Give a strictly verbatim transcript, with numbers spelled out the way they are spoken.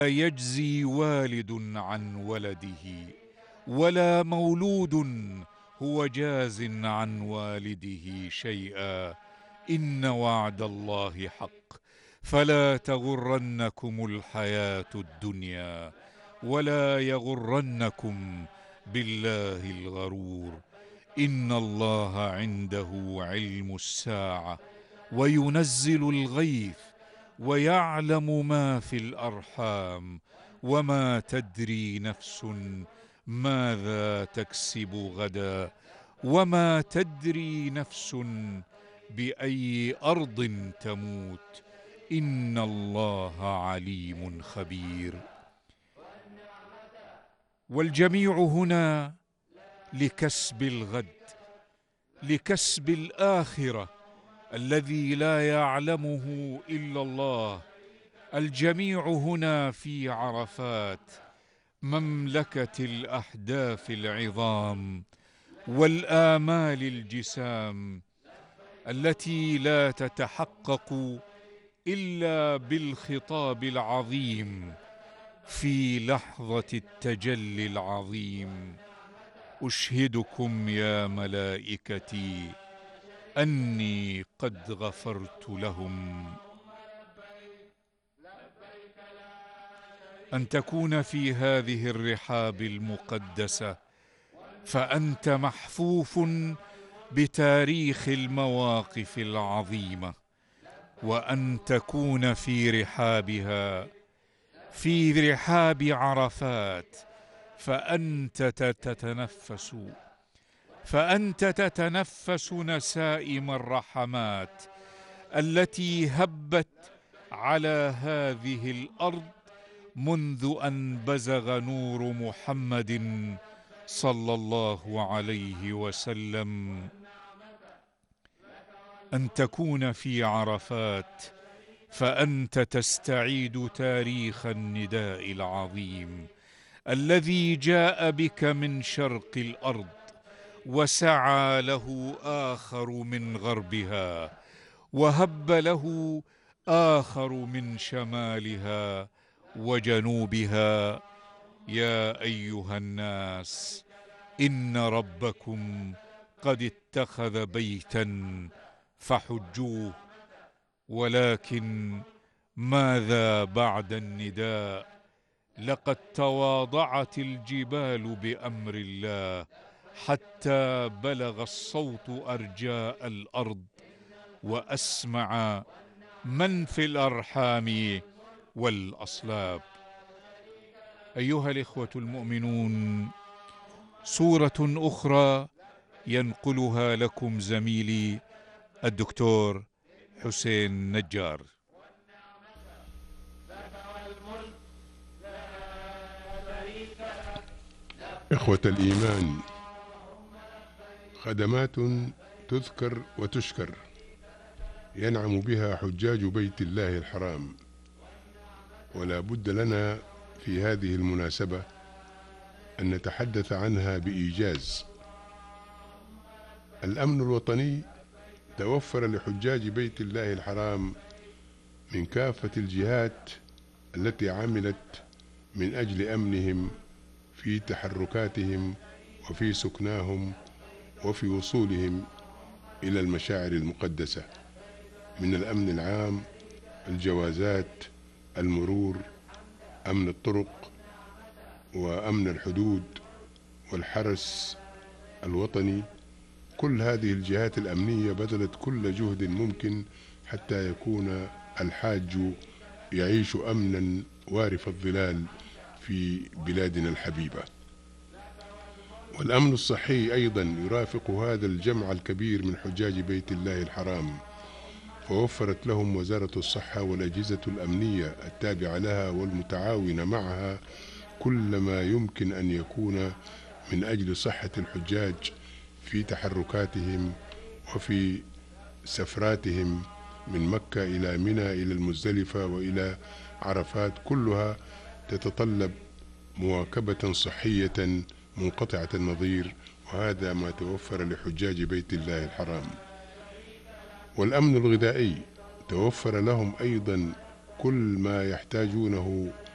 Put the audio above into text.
يجزي والد عن ولده، ولا مولود هو جاز عن والده شيئا. إن وعد الله حق، فلا تغرنكم الحياة الدنيا، ولا يغرنكم بالله الغرور. إن الله عنده علم الساعة وينزل الغيث ويعلم ما في الأرحام، وما تدري نفس ماذا تكسب غدا، وما تدري نفس بأي أرض تموت. إن الله عليم خبير. والجميع هنا لكسب الغد، لكسب الآخرة الذي لا يعلمه إلا الله. الجميع هنا في عرفات، مملكة الأحداث العظام والآمال الجسام، التي لا تتحقق إلا بالخطاب العظيم في لحظة التجلي العظيم. أشهدكم يا ملائكتي أني قد غفرت لهم. أن تكون في هذه الرحاب المقدسة فأنت محفوف بتاريخ المواقف العظيمة، وأن تكون في رحابها، في رحاب عرفات، فأنت تتنفس فأنت تتنفس نسائم الرحمات التي هبت على هذه الأرض منذ أن بزغ نور محمد صلى الله عليه وسلم. أن تكون في عرفات فأنت تستعيد تاريخ النداء العظيم الذي جاء بك من شرق الأرض وسعى له آخر من غربها، وهب له آخر من شمالها وجنوبها. يا أيها الناس، إن ربكم قد اتخذ بيتا فحجوه. ولكن ماذا بعد النداء؟ لقد تواضعت الجبال بأمر الله حتى بلغ الصوت أرجاء الأرض وأسمع من في الأرحام والأصلاب. أيها الإخوة المؤمنون، صورة أخرى ينقلها لكم زميلي الدكتور حسين نجار. إخوة الإيمان، خدمات تذكر وتشكر ينعم بها حجاج بيت الله الحرام، ولا بد لنا في هذه المناسبة أن نتحدث عنها بإيجاز. الأمن الوطني توفر لحجاج بيت الله الحرام من كافة الجهات التي عملت من أجل أمنهم في تحركاتهم وفي سكناهم وفي وصولهم إلى المشاعر المقدسة، من الأمن العام، الجوازات، المرور، أمن الطرق، وأمن الحدود، والحرس الوطني. كل هذه الجهات الأمنية بذلت كل جهد ممكن حتى يكون الحاج يعيش أمنا وارف الظلال في بلادنا الحبيبة. والأمن الصحي أيضا يرافق هذا الجمع الكبير من حجاج بيت الله الحرام، فوفرت لهم وزارة الصحة والأجهزة الأمنية التابعة لها والمتعاونة معها كل ما يمكن أن يكون من أجل صحة الحجاج في تحركاتهم وفي سفراتهم من مكة إلى منى إلى المزدلفة وإلى عرفات، كلها تتطلب مواكبة صحية منقطعة النظير، وهذا ما توفر لحجاج بيت الله الحرام. والأمن الغذائي توفر لهم أيضا كل ما يحتاجونه